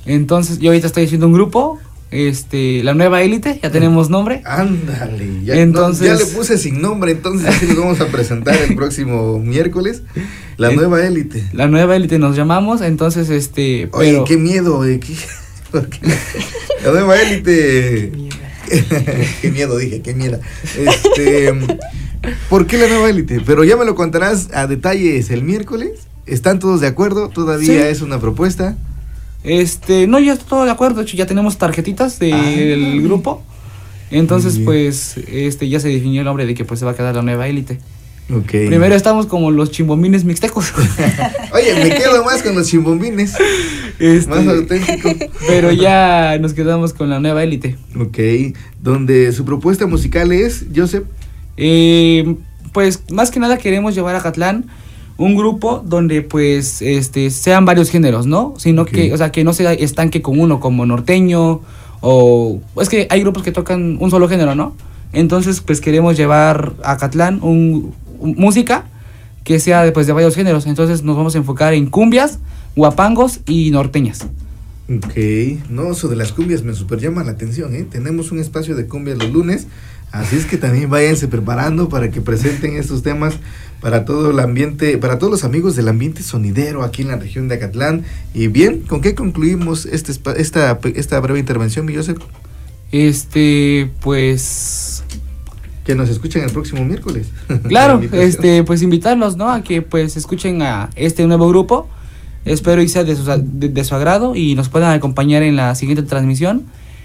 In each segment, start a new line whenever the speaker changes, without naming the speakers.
Entonces, yo ahorita estoy haciendo un grupo, la Nueva Élite, ya tenemos nombre.
Ándale, ya,
entonces,
ya le puse sin nombre, entonces así lo vamos a presentar el próximo miércoles. La Nueva Élite.
La Nueva Élite nos llamamos, entonces,
Oye,
pero...
qué miedo, La Nueva Élite. Qué miedo, dije, qué miedo. ¿Por qué la Nueva Élite? Pero ya me lo contarás a detalles el miércoles. ¿Están todos de acuerdo? ¿Todavía
sí.
es una propuesta?
No, ya está todo de acuerdo, de hecho ya tenemos tarjetitas del grupo. Entonces, pues, ya se definió el nombre de que pues se va a quedar la Nueva Élite.
Okay.
Primero estamos como los chimbombines mixtecos.
Oye, me quedo más con los chimbombines. Más auténtico.
Pero ya nos quedamos con la Nueva Élite.
Ok, donde su propuesta musical es, Joseph.
Pues más que nada queremos llevar a Acatlán un grupo donde pues sean varios géneros, ¿no? Sino
Okay.
que, o sea, que no se estanque con uno como norteño o es que hay grupos que tocan un solo género, ¿no? Entonces, pues queremos llevar a Acatlán música que sea pues de varios géneros. Entonces nos vamos a enfocar en cumbias, guapangos y norteñas.
Ok, no, eso de las cumbias me super llama la atención, ¿eh? Tenemos un espacio de cumbias los lunes, así es que también váyanse preparando para que presenten estos temas para todo el ambiente, para todos los amigos del ambiente sonidero aquí en la región de Acatlán. Y bien, ¿con qué concluimos esta breve intervención, mi Joseph?
Pues...
Que nos escuchen el próximo miércoles.
Claro, pues invitarlos, ¿no? A que pues escuchen a este nuevo grupo. Espero y sea de su agrado y nos puedan acompañar en la siguiente transmisión.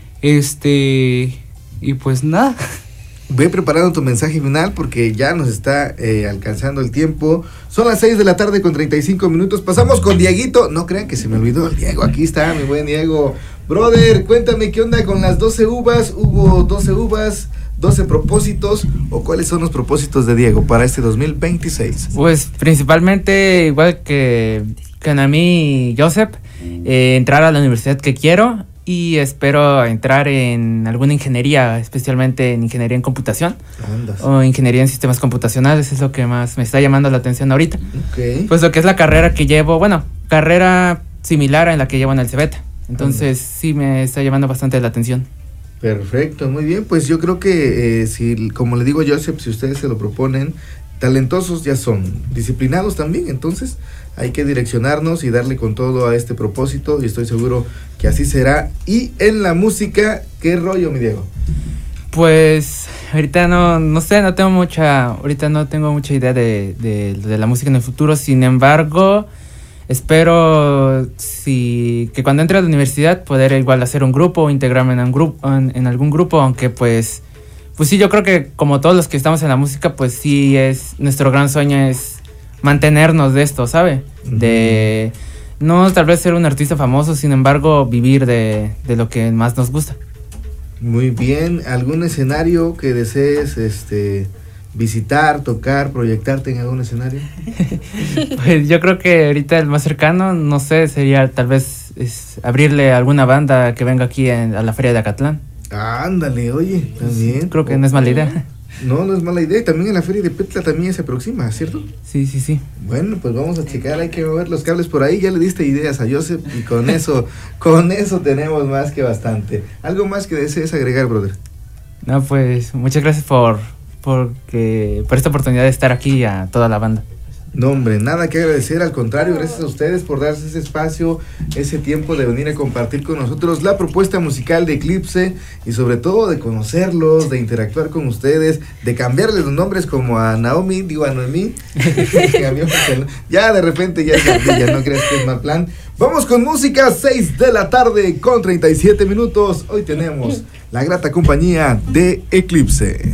Y pues nada.
Ve preparando tu mensaje final porque ya nos está alcanzando el tiempo. Son las 6 de la tarde con 35 minutos. Pasamos con Dieguito. No crean que se me olvidó el Diego. Aquí está mi buen Diego. Brother, cuéntame qué onda con las 12 uvas. ¿Hubo 12 uvas? 12 propósitos, o cuáles son los propósitos de Diego para este 2026?
Pues principalmente igual que a mí y Joseph, entrar a la universidad que quiero y espero entrar en alguna ingeniería, especialmente en ingeniería en computación.
Andas.
O ingeniería en sistemas computacionales, es lo que más me está llamando la atención ahorita.
Okay.
Pues lo que es la carrera que llevo, bueno, carrera similar a la que llevo en el CEBET. Entonces sí me está llamando bastante la atención.
Perfecto, muy bien, pues yo creo que si, como le digo Joseph, si ustedes se lo proponen, talentosos ya son, disciplinados también, entonces hay que direccionarnos y darle con todo a este propósito y estoy seguro que así será. Y en la música, ¿qué rollo, mi Diego?
Pues ahorita no sé, ahorita no tengo mucha idea de la música en el futuro, sin embargo... Espero que cuando entre a la universidad poder igual hacer un grupo o integrarme en algún grupo, aunque pues sí, yo creo que como todos los que estamos en la música, pues sí nuestro gran sueño es mantenernos de esto, ¿sabe? De no tal vez ser un artista famoso, sin embargo vivir de lo que más nos gusta.
Muy bien, ¿algún escenario que desees visitar, tocar, proyectarte en algún escenario?
Pues yo creo que ahorita el más cercano, no sé, sería tal vez abrirle a alguna banda que venga aquí a la feria de Acatlán.
Ándale, oye, también.
Creo que no es mala idea.
No es mala idea. Y también en la feria de Petla también se aproxima, ¿cierto?
Sí.
Bueno, pues vamos a checar, hay que mover los cables por ahí. Ya le diste ideas a Joseph y con eso tenemos más que bastante. ¿Algo más que desees agregar, brother?
No, pues muchas gracias por esta oportunidad de estar aquí a toda la banda.
No, hombre, nada que agradecer, al contrario, gracias a ustedes por darse ese espacio, ese tiempo de venir a compartir con nosotros la propuesta musical de Eclipse y sobre todo de conocerlos, de interactuar con ustedes, de cambiarles los nombres como a Naomi, digo a Noemí, ya de repente ya no creas que es mal plan. Vamos con música, 6 de la tarde con 37 minutos, hoy tenemos la grata compañía de Eclipse.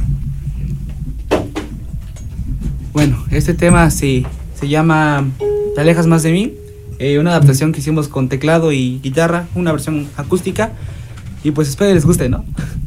Bueno, este tema se llama Te alejas más de mí, una adaptación que hicimos con teclado y guitarra, una versión acústica, y pues espero les guste, ¿no?